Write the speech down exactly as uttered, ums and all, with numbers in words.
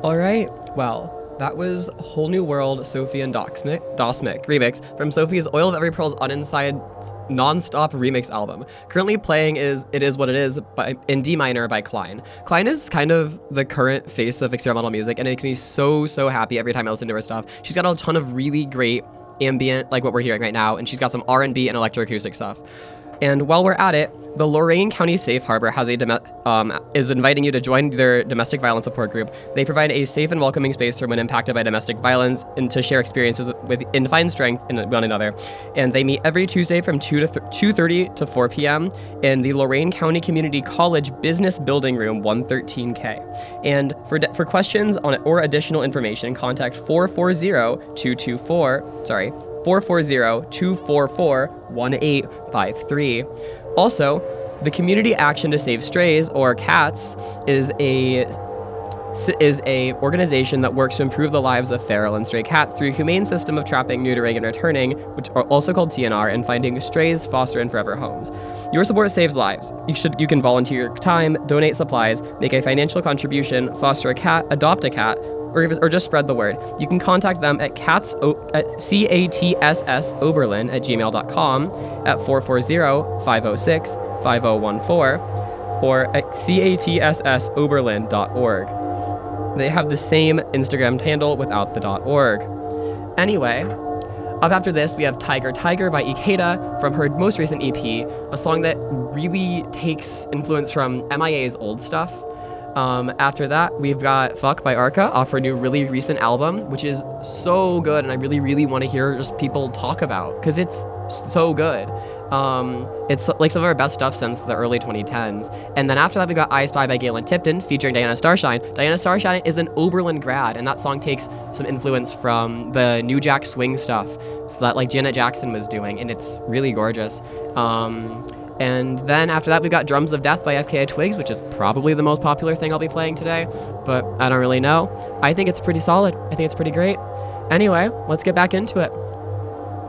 All right, well, that was Whole New World, Sophie and Dosmic, Dosmic remix from Sophie's Oil of Every Pearl's Uninside non-stop remix album. Currently playing is It Is What It Is by, in D minor by Klein. Klein is kind of the current face of experimental music, and it makes me so, so happy every time I listen to her stuff. She's got a ton of really great ambient, like what we're hearing right now, and she's got some R and B and electroacoustic stuff. And while we're at it, the Lorain County Safe Harbor has a dom- um, is inviting you to join their domestic violence support group. They provide a safe and welcoming space for when impacted by domestic violence and to share experiences with and find strength in one another. And they meet every Tuesday from two to two thirty to four p.m. in the Lorain County Community College Business Building Room one thirteen K. And for de- for questions on it or additional information, contact four four zero, two two four, sorry, four four zero, two four four, one eight five three. Also, the Community Action to Save Strays, or CATS, is a is a organization that works to improve the lives of feral and stray cats through a humane system of trapping, neutering, and returning, which are also called T N R, and finding strays, foster, and forever homes. Your support saves lives. You should you can volunteer your time, donate supplies, make a financial contribution, foster a cat, adopt a cat, or, or just spread the word. You can contact them at cats at C A T S S Oberlin at gmail dot com, at four four zero, five oh six, five oh one four, or at catss oberlin dot org. They have the same Instagram handle without the .org. Anyway, up after this, we have Tiger Tiger by Ikeda from her most recent E P, a song that really takes influence from M I A's old stuff. Um, after that, we've got Fuck by Arca off her new really recent album, which is so good, and I really, really want to hear just people talk about, because it's so good. Um, it's like some of our best stuff since the early twenty tens. And then after that, we got I Spy by Galen Tipton featuring Diana Starshine. Diana Starshine is an Oberlin grad, and that song takes some influence from the New Jack Swing stuff that like Janet Jackson was doing, and it's really gorgeous. Um, and then after that, we got Drums of Death by F K I Twigs, which is probably the most popular thing I'll be playing today, but I don't really know. I think it's pretty solid. I think it's pretty great. Anyway, let's get back into it.